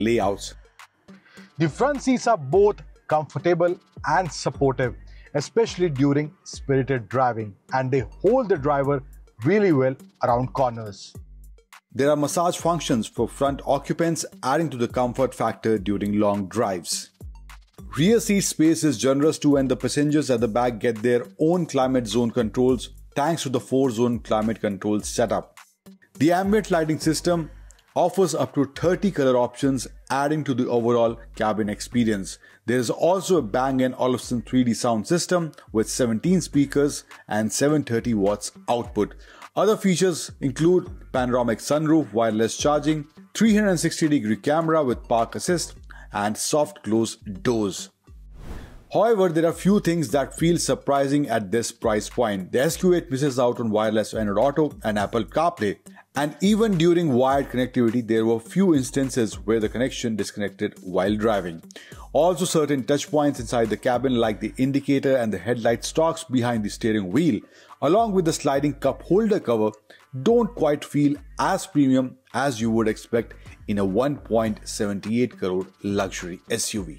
layouts. The front seats are both comfortable and supportive, especially during spirited driving, and they hold the driver really well around corners. There are massage functions for front occupants, adding to the comfort factor during long drives. Rear seat space is generous too, and the passengers at the back get their own climate zone controls thanks to the 4-zone climate control setup. The ambient lighting system offers up to 30 color options, adding to the overall cabin experience. There is also a Bang & Olufsen 3D sound system with 17 speakers and 730 watts output. Other features include panoramic sunroof, wireless charging, 360-degree camera with park assist, and soft close doors. However, there are few things that feel surprising at this price point. The SQ8 misses out on wireless Android Auto and Apple CarPlay, and even during wired connectivity, there were few instances where the connection disconnected while driving. Also, certain touch points inside the cabin like the indicator and the headlight stalks behind the steering wheel, along with the sliding cup holder cover, don't quite feel as premium as you would expect in a 1.78 crore luxury SUV.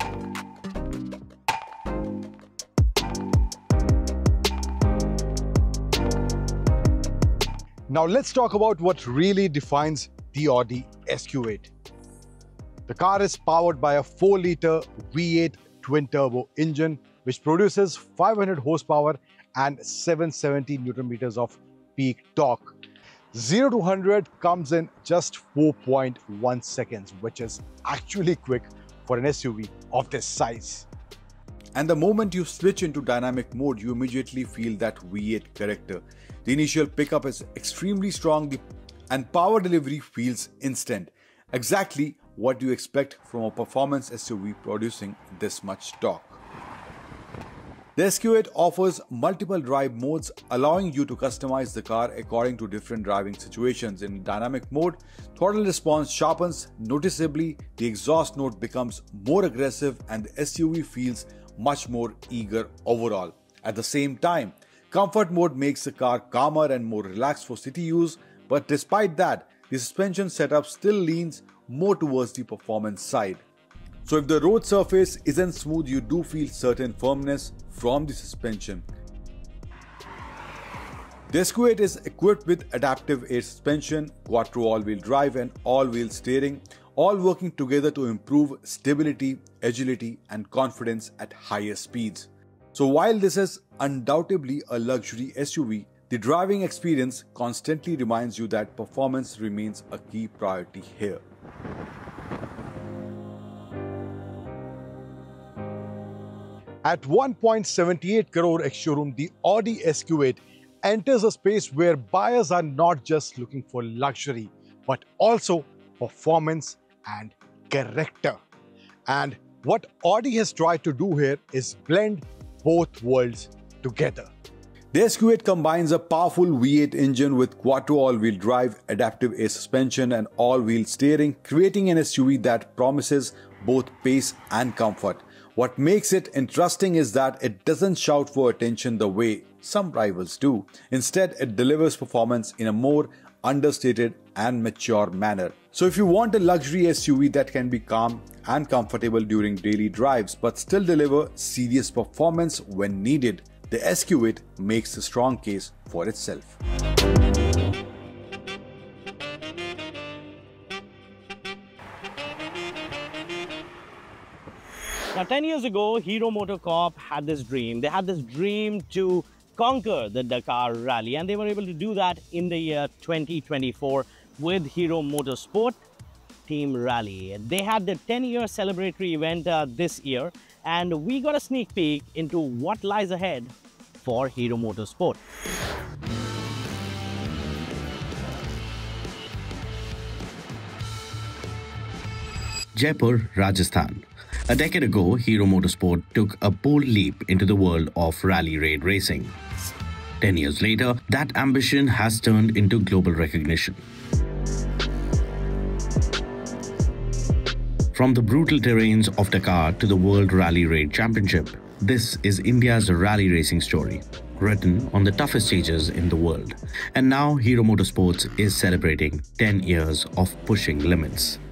Now let's talk about what really defines the Audi SQ8. The car is powered by a 4-liter V8 twin-turbo engine which produces 500 horsepower and 770 Nm of peak torque. 0 to 100 comes in just 4.1 seconds, which is actually quick for an SUV of this size. And the moment you switch into dynamic mode, you immediately feel that V8 character. The initial pickup is extremely strong and power delivery feels instant. Exactly what you expect from a performance SUV producing this much torque. The SQ8 offers multiple drive modes, allowing you to customize the car according to different driving situations. In dynamic mode, throttle response sharpens noticeably, the exhaust note becomes more aggressive, and the SUV feels much more eager overall. At the same time, comfort mode makes the car calmer and more relaxed for city use, but despite that, the suspension setup still leans more towards the performance side. So if the road surface isn't smooth, you do feel certain firmness from the suspension. The SQ8 is equipped with adaptive air suspension, quattro all-wheel drive and all-wheel steering, all working together to improve stability, agility and confidence at higher speeds. So while this is undoubtedly a luxury SUV, the driving experience constantly reminds you that performance remains a key priority here. At 1.78 crore ex-showroom, the Audi SQ8 enters a space where buyers are not just looking for luxury, but also performance and character. And what Audi has tried to do here is blend both worlds together. The SQ8 combines a powerful V8 engine with quattro all-wheel drive, adaptive air suspension and all-wheel steering, creating an SUV that promises both pace and comfort. What makes it interesting is that it doesn't shout for attention the way some rivals do. Instead, it delivers performance in a more understated and mature manner. So if you want a luxury SUV that can be calm and comfortable during daily drives but still deliver serious performance when needed, the SQ8 makes a strong case for itself. Now, 10 years ago, Hero MotoCorp had this dream. They had this dream to conquer the Dakar Rally, and they were able to do that in the year 2024 with Hero Motorsport Team Rally. They had the 10-year celebratory event this year, and we got a sneak peek into what lies ahead for Hero Motorsport. Jaipur, Rajasthan. A decade ago, Hero Motorsport took a bold leap into the world of rally raid racing. 10 years later, that ambition has turned into global recognition. From the brutal terrains of Dakar to the World Rally Raid Championship, this is India's rally racing story, written on the toughest stages in the world. And now Hero Motorsports is celebrating 10 years of pushing limits.